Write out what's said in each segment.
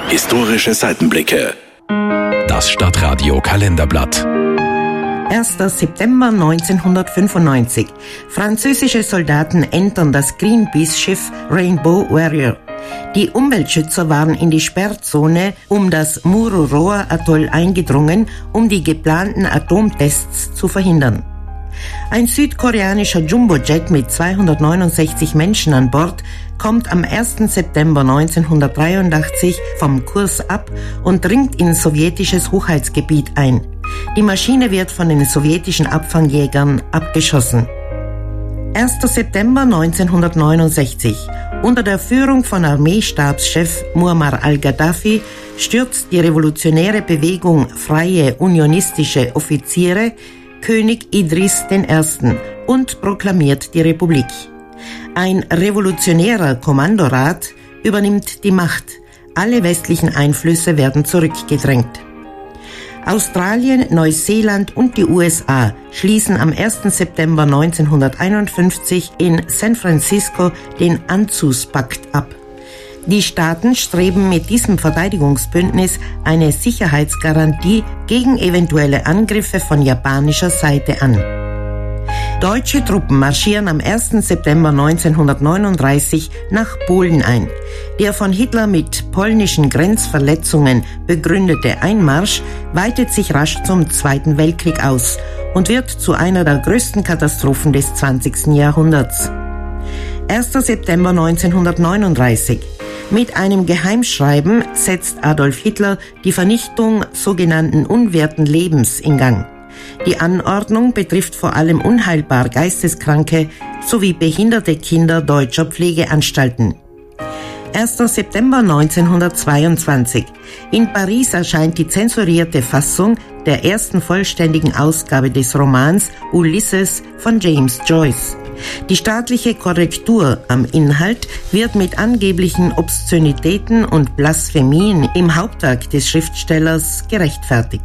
Historische Seitenblicke. Das Stadtradio Kalenderblatt. 1. September 1995. Französische Soldaten entern das Greenpeace-Schiff Rainbow Warrior. Die Umweltschützer waren in die Sperrzone um das Mururoa-Atoll eingedrungen, um die geplanten Atomtests zu verhindern. Ein südkoreanischer Jumbojet mit 269 Menschen an Bord kommt am 1. September 1983 vom Kurs ab und dringt in sowjetisches Hoheitsgebiet ein. Die Maschine wird von den sowjetischen Abfangjägern abgeschossen. 1. September 1969. Unter der Führung von Armeestabschef Muammar al-Gaddafi stürzt die revolutionäre Bewegung Freie Unionistische Offiziere König Idris I. und proklamiert die Republik. Ein revolutionärer Kommandorat übernimmt die Macht. Alle westlichen Einflüsse werden zurückgedrängt. Australien, Neuseeland und die USA schließen am 1. September 1951 in San Francisco den ANZUS-Pakt ab. Die Staaten streben mit diesem Verteidigungsbündnis eine Sicherheitsgarantie gegen eventuelle Angriffe von japanischer Seite an. Deutsche Truppen marschieren am 1. September 1939 nach Polen ein. Der von Hitler mit polnischen Grenzverletzungen begründete Einmarsch weitet sich rasch zum Zweiten Weltkrieg aus und wird zu einer der größten Katastrophen des 20. Jahrhunderts. 1. September 1939. Mit einem Geheimschreiben setzt Adolf Hitler die Vernichtung sogenannten unwerten Lebens in Gang. Die Anordnung betrifft vor allem unheilbar Geisteskranke sowie behinderte Kinder deutscher Pflegeanstalten. 1. September 1922. In Paris erscheint die zensurierte Fassung der ersten vollständigen Ausgabe des Romans Ulysses von James Joyce. Die staatliche Korrektur am Inhalt wird mit angeblichen Obszönitäten und Blasphemien im Hauptwerk des Schriftstellers gerechtfertigt.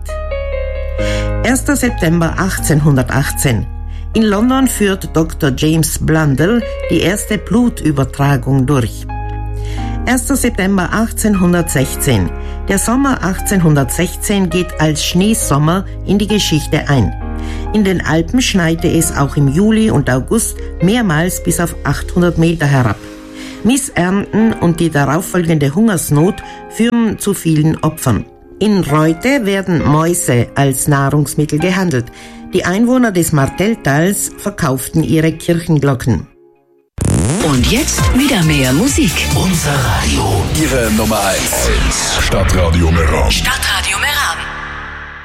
1. September 1818. In London führt Dr. James Blundell die erste Blutübertragung durch. 1. September 1816. Der Sommer 1816 geht als Schneesommer in die Geschichte ein. In den Alpen schneite es auch im Juli und August mehrmals bis auf 800 Meter herab. Missernten und die darauffolgende Hungersnot führen zu vielen Opfern. In Reute werden Mäuse als Nahrungsmittel gehandelt. Die Einwohner des Martelltals verkauften ihre Kirchenglocken. Und jetzt wieder mehr Musik. Unser Radio. Ihre Nummer 1. Stadtradio Meran. Stadtradio